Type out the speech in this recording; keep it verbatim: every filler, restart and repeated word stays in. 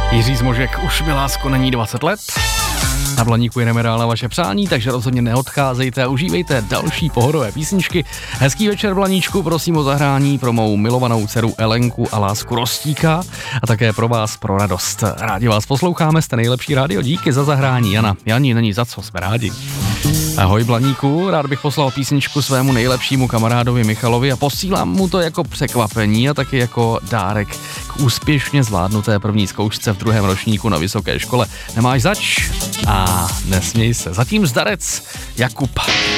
Jiří Zmožek, už mi lásko není dvacet let. Na Blaníku jdeme dál na vaše přání, takže rozhodně neodcházejte a užívejte další pohodové písničky. Hezký večer, Blaníčku, prosím o zahrání pro mou milovanou dceru Elenku a lásku Rostíka a také pro vás pro radost. Rádi vás posloucháme, jste nejlepší rádio, díky za zahrání. Jana, Janí, není za co, jsme rádi. Ahoj, Blaníku, rád bych poslal písničku svému nejlepšímu kamarádovi Michalovi a posílám mu to jako překvapení a taky jako dárek k úspěšně zvládnuté první zkoušce v druhém ročníku na vysoké škole. Nemáš zač? A nesměj se. Zatím zdarec Jakub.